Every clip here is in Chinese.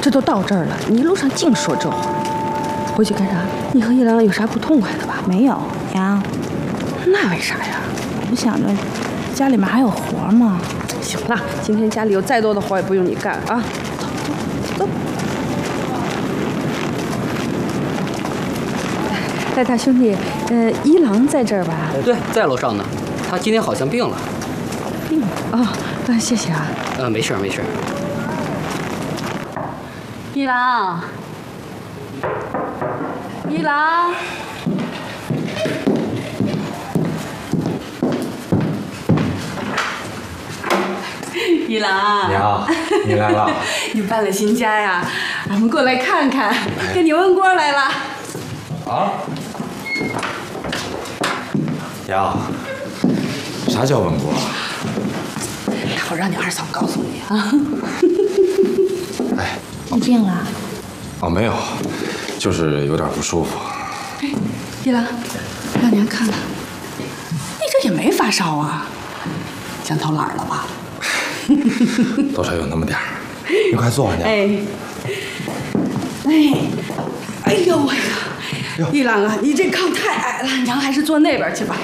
这都到这儿了，你一路上净说这话，回去干啥？你和一郎有啥不痛快的吧？ 没有，娘。 那为啥呀？ 我想着家里面还有活嘛。 行了，今天家里有再多的活也不用你干啊。走。哎，大兄弟，一郎在这儿吧？ 对，在楼上呢。他今天好像病了。 病了啊？谢谢啊。 没事没事。 一郎，一郎，一郎， 娘，你来了。 你搬了新家呀？俺们过来看看，跟你问锅来了。 啊？娘，啥叫问锅？ 待会儿让你二嫂告诉你啊。 哎， 你病了？ 哦，没有，就是有点不舒服。 哎，一郎，让娘看看，你这也没发烧啊？想偷懒了吧？ 多少有那么点儿。你快坐，娘。 哎呦喂呀！一郎啊，你这炕太矮了，娘还是坐那边去吧。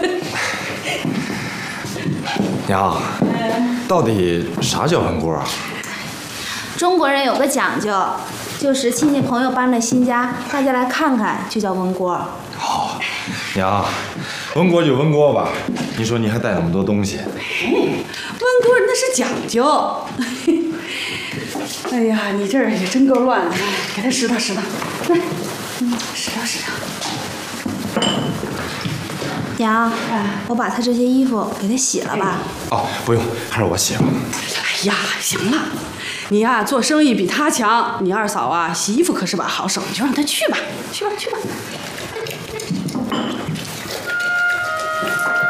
娘，到底啥叫温锅啊？ 中国人有个讲究，就是亲戚朋友搬了新家，大家来看看，就叫温锅。 好，娘，温锅就温锅吧。你说你还带那么多东西。 温锅那是讲究。哎呀，你这儿也真够乱的，给他拾掇拾掇，来，拾掇拾掇。 娘，我把他这些衣服给他洗了吧。 哦，不用，还是我洗吧。 哎呀，行了，你呀做生意比他强，你二嫂啊洗衣服可是把好手，你就让他去吧，去吧。